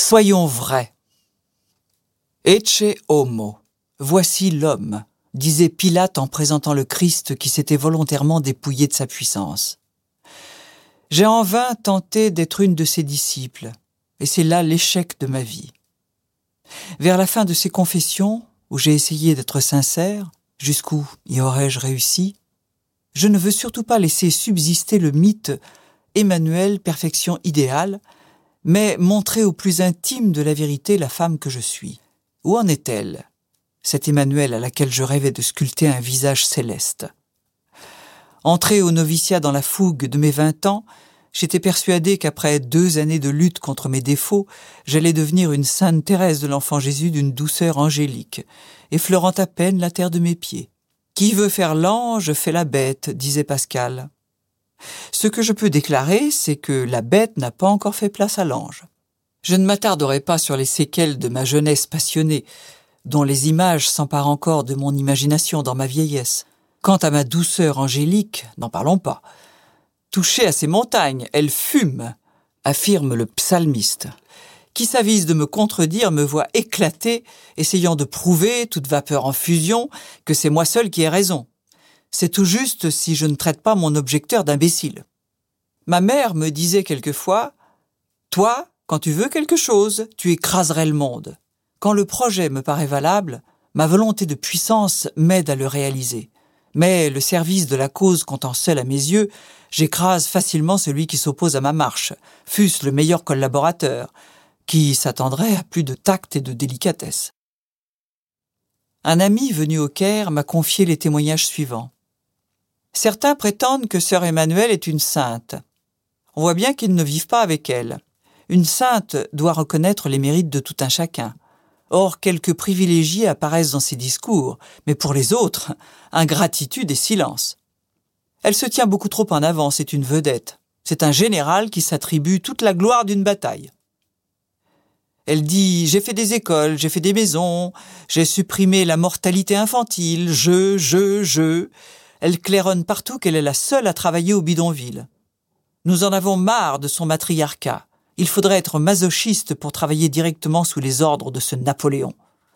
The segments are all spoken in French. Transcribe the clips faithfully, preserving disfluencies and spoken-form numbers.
Soyons vrais. Ecce homo, voici l'homme, disait Pilate en présentant le Christ qui s'était volontairement dépouillé de sa puissance. J'ai en vain tenté d'être une de ses disciples, et c'est là l'échec de ma vie. Vers la fin de ces confessions, où j'ai essayé d'être sincère, jusqu'où y aurais-je réussi, je ne veux surtout pas laisser subsister le mythe Emmanuel, perfection idéale, mais montrer au plus intime de la vérité la femme que je suis. Où en est-elle, cette Emmanuel à laquelle je rêvais de sculpter un visage céleste? Entré au noviciat dans la fougue de mes vingt ans, j'étais persuadé qu'après deux années de lutte contre mes défauts, j'allais devenir une sainte Thérèse de l'Enfant Jésus d'une douceur angélique, effleurant à peine la terre de mes pieds. « Qui veut faire l'ange fait la bête », disait Pascal. Ce que je peux déclarer, c'est que la bête n'a pas encore fait place à l'ange. Je ne m'attarderai pas sur les séquelles de ma jeunesse passionnée, dont les images s'emparent encore de mon imagination dans ma vieillesse. Quant à ma douceur angélique, n'en parlons pas. Touchée à ces montagnes, elle fume, affirme le psalmiste. Qui s'avise de me contredire me voit éclater, essayant de prouver, toute vapeur en fusion, que c'est moi seul qui ai raison. C'est tout juste si je ne traite pas mon objecteur d'imbécile. Ma mère me disait quelquefois « Toi, quand tu veux quelque chose, tu écraserais le monde. Quand le projet me paraît valable, ma volonté de puissance m'aide à le réaliser. Mais le service de la cause comptant seul à mes yeux, j'écrase facilement celui qui s'oppose à ma marche, fût-ce le meilleur collaborateur, qui s'attendrait à plus de tact et de délicatesse. » Un ami venu au Caire m'a confié les témoignages suivants. Certains prétendent que sœur Emmanuel est une sainte. On voit bien qu'ils ne vivent pas avec elle. Une sainte doit reconnaître les mérites de tout un chacun. Or, quelques privilégiés apparaissent dans ses discours, mais pour les autres, ingratitude et silence. Elle se tient beaucoup trop en avant, c'est une vedette. C'est un général qui s'attribue toute la gloire d'une bataille. Elle dit « J'ai fait des écoles, j'ai fait des maisons, j'ai supprimé la mortalité infantile, je, je, je ». Elle claironne partout qu'elle est la seule à travailler au bidonville. Nous en avons marre de son matriarcat. Il faudrait être masochiste pour travailler directement sous les ordres de ce Napoléon.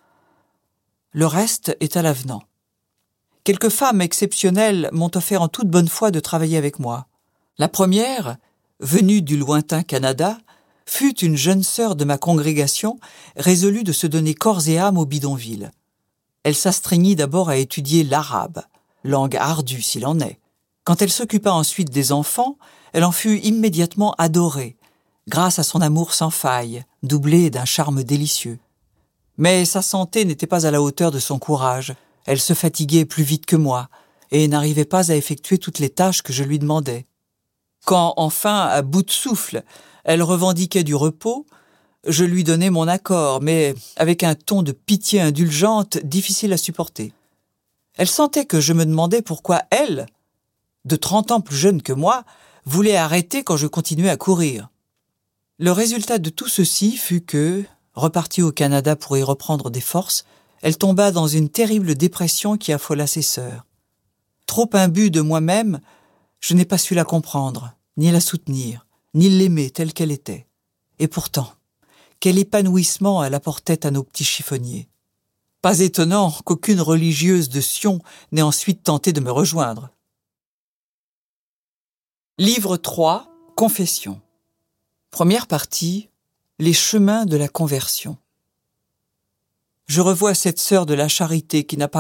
Le reste est à l'avenant. Quelques femmes exceptionnelles m'ont offert en toute bonne foi de travailler avec moi. La première, venue du lointain Canada, fut une jeune sœur de ma congrégation résolue de se donner corps et âme au bidonville. Elle s'astreignit d'abord à étudier l'arabe, langue ardue s'il en est. Quand elle s'occupa ensuite des enfants, elle en fut immédiatement adorée, grâce à son amour sans faille, doublé d'un charme délicieux. Mais sa santé n'était pas à la hauteur de son courage, elle se fatiguait plus vite que moi, et n'arrivait pas à effectuer toutes les tâches que je lui demandais. Quand, enfin, à bout de souffle, elle revendiquait du repos, je lui donnais mon accord, mais avec un ton de pitié indulgente difficile à supporter. Elle sentait que je me demandais pourquoi elle, de trente ans plus jeune que moi, voulait arrêter quand je continuais à courir. Le résultat de tout ceci fut que, repartie au Canada pour y reprendre des forces, elle tomba dans une terrible dépression qui affola ses sœurs. Trop imbue de moi-même, je n'ai pas su la comprendre, ni la soutenir, ni l'aimer telle qu'elle était. Et pourtant, quel épanouissement elle apportait à nos petits chiffonniers. Pas étonnant qu'aucune religieuse de Sion n'ait ensuite tenté de me rejoindre. Livre trois, Confession. Première partie, les chemins de la conversion. Je revois cette sœur de la charité qui n'a pas